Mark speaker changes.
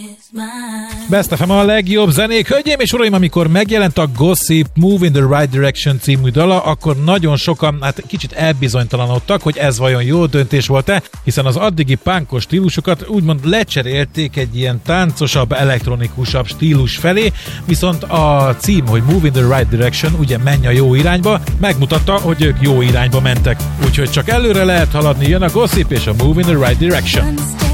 Speaker 1: Best FM a legjobb zenék. Hölgyeim és uraim, amikor megjelent a Gossip Move in the Right Direction című dala, akkor nagyon sokan kicsit elbizonytalanodtak, hogy ez vajon jó döntés volt-e, hiszen az addigi punkos stílusokat úgymond lecserélték egy ilyen táncosabb, elektronikusabb stílus felé, viszont a cím, hogy Move in the Right Direction, ugye menj a jó irányba, megmutatta, hogy ők jó irányba mentek. Úgyhogy csak előre lehet haladni, jön a Gossip és a Move in the Right Direction.